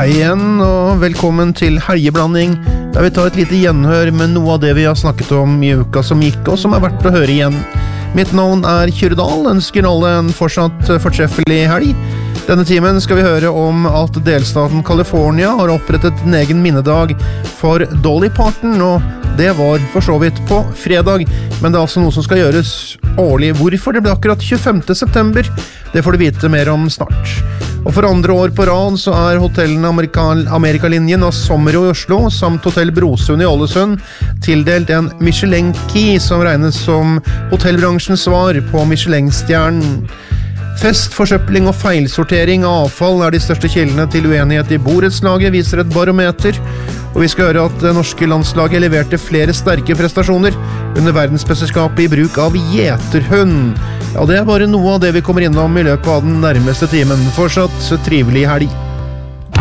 Hei igjen, og velkommen til Helgeblanding, der vi tar et lite gjenhør med noe av det vi har snakket om i uka som gikk, og som er verdt å høre igjen. Mitt navn er Kyrre-Dahl, ønsker alle en fortsatt fortreffelig helg. Denne timen skal vi høre om at delstaten California har opprettet en egen minnedag for Dolly Parton, og det var for så vidt på fredag, men det er altså noe som skal gjøres årlig. Hvorfor det ble akkurat 25. september, det får du vite mer om snart. Og for andre år på rad så er hotellene Amerikalinjen og Sommero i Oslo samt Hotell Brosund i Ålesund tildelt en Michelin-key som regnes som hotellbransjens svar på Michelin-stjernen. Fest, forsøpling og feilsortering av avfall er de største kildene til uenighet i borettslaget, viser et barometer. Og vi skal høre at det norske landslaget leverte flere sterke prestasjoner under verdensmesterskapet i bruk av gjeterhund. Ja, det er bare noe av det vi kommer innom i løpet av den nærmeste timen. Fortsatt trivelig helg.